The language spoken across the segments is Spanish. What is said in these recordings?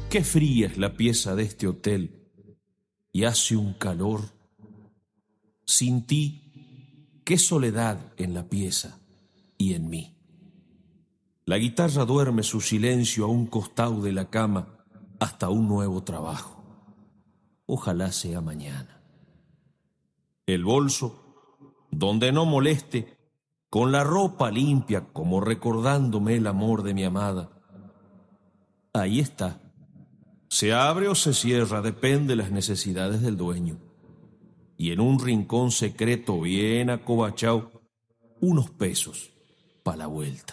Qué fría es la pieza de este hotel y hace un calor. Sin ti, qué soledad en la pieza y en mí. La guitarra duerme su silencio a un costado de la cama hasta un nuevo trabajo. Ojalá sea mañana. El bolso, donde no moleste, con la ropa limpia como recordándome el amor de mi amada. Ahí está. Se abre o se cierra, depende de las necesidades del dueño. Y en un rincón secreto bien acobachado, unos pesos pa' la vuelta.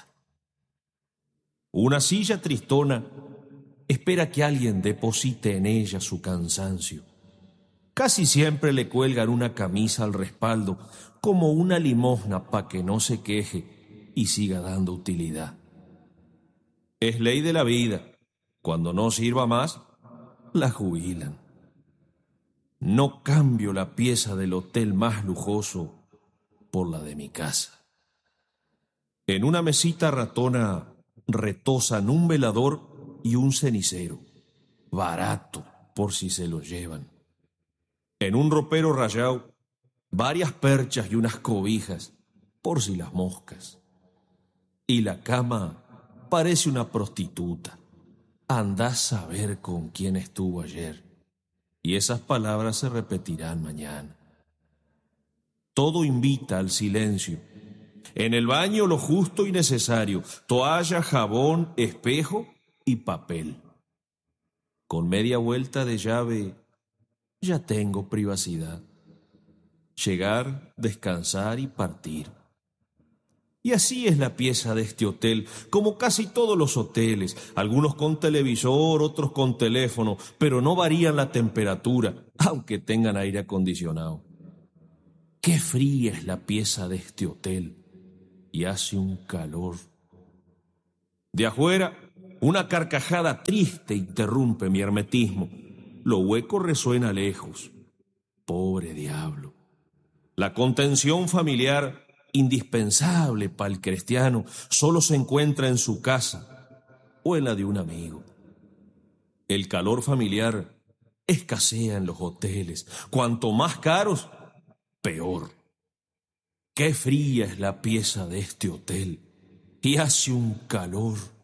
Una silla tristona espera que alguien deposite en ella su cansancio. Casi siempre le cuelgan una camisa al respaldo, como una limosna pa' que no se queje y siga dando utilidad. Es ley de la vida. Cuando no sirva más, la jubilan. No cambio la pieza del hotel más lujoso por la de mi casa. En una mesita ratona retosan un velador y un cenicero, barato por si se lo llevan. En un ropero rayado, varias perchas y unas cobijas por si las moscas. Y la cama parece una prostituta. Andás a ver con quién estuvo ayer. Y esas palabras se repetirán mañana. Todo invita al silencio. En el baño lo justo y necesario: toalla, jabón, espejo y papel. Con media vuelta de llave ya tengo privacidad. Llegar, descansar y partir. Y así es la pieza de este hotel, como casi todos los hoteles, algunos con televisor, otros con teléfono, pero no varían la temperatura, aunque tengan aire acondicionado. Qué fría es la pieza de este hotel, y hace un calor. De afuera, una carcajada triste interrumpe mi hermetismo. Lo hueco resuena lejos. Pobre diablo. La contención familiar, indispensable para el cristiano, solo se encuentra en su casa o en la de un amigo. El calor familiar escasea en los hoteles. Cuanto más caros, peor. Qué fría es la pieza de este hotel y hace un calor.